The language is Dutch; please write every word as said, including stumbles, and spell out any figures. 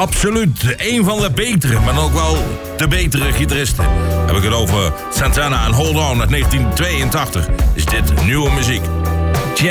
absoluut een van de betere, maar ook wel de betere gitaristen. Heb ik het over Santana en Hold On uit negentien tweeëntachtig. Is dit nieuwe muziek?